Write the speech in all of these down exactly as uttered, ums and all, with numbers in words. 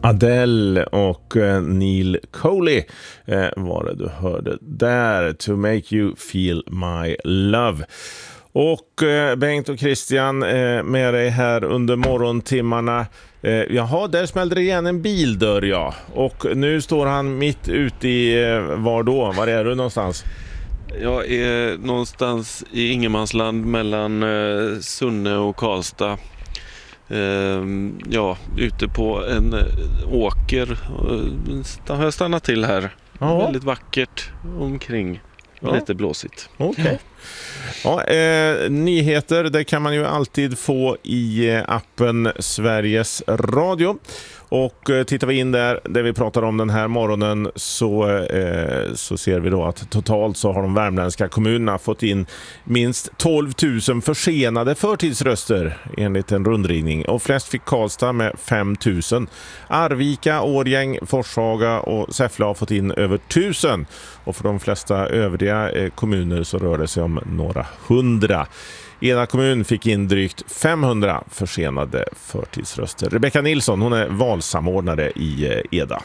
Adele och Neil Coley eh, var det du hörde där. To make you feel my love. Och eh, Bengt och Christian eh, med dig här under morgontimmarna. Eh, jaha, där smällde det igen en bildörr, ja. Och nu står han mitt ute i, eh, var då? Var är du någonstans? Jag är någonstans i ingenmansland mellan eh, Sunne och Karlstad. Eh, ja, ute på en eh, åker. Där har jag stannat till här. Ja. Väldigt vackert omkring. Ja. Lite blåsigt. Okej. Okay. Ja, eh, nyheter, det kan man ju alltid få i eh, appen Sveriges Radio. Och eh, tittar vi in där, där vi pratar om den här morgonen, så, eh, så ser vi då att totalt så har de värmländska kommunerna fått in minst tolv tusen försenade förtidsröster enligt en rundringning. Och flest fick Karlstad med fem tusen. Arvika, Årgäng, Forshaga och Säffle har fått in över tusen. Och för de flesta övriga eh, kommuner så rör det sig om några hundra. Eda kommun fick in drygt femhundra försenade förtidsröster. Rebecka Nilsson, hon är valsamordnare i Eda.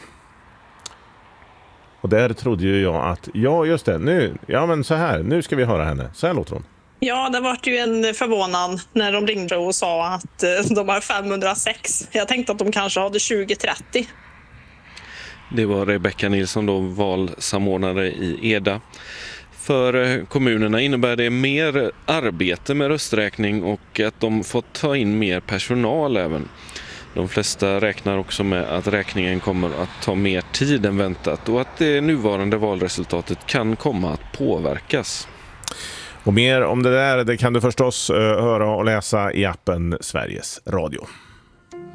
Och där trodde ju jag att, ja just det, nu, ja men så här, nu ska vi höra henne. Så här låter hon. Ja, det var ju en förvånan när de ringde och sa att de har femhundrasex. Jag tänkte att de kanske hade tjugo trettio. Det var Rebecka Nilsson då, valsamordnare i Eda. För kommunerna innebär det mer arbete med rösträkning och att de fått ta in mer personal även. De flesta räknar också med att räkningen kommer att ta mer tid än väntat och att det nuvarande valresultatet kan komma att påverkas. Och mer om det där, det kan du förstås höra och läsa i appen Sveriges Radio.